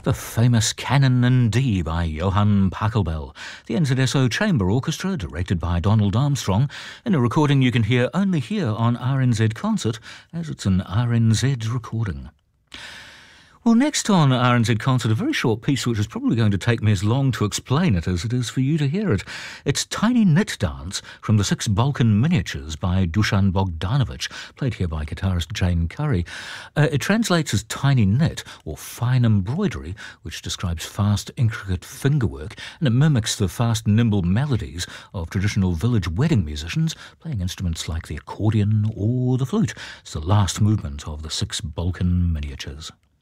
The famous Canon in D by Johann Pachelbel, the NZSO Chamber Orchestra, directed by Donald Armstrong, in a recording you can hear only here on RNZ Concert, as it's an RNZ recording. Well, next on RNZ Concert, a very short piece which is probably going to take me as long to explain it as it is for you to hear it. It's Tiny Knit Dance from the Six Balkan Miniatures by Dusan Bogdanovic, played here by guitarist Jane Curry. It translates as tiny knit or fine embroidery, which describes fast, intricate fingerwork, and it mimics the fast, nimble melodies of traditional village wedding musicians playing instruments like the accordion or the flute. It's the last movement of the Six Balkan Miniatures.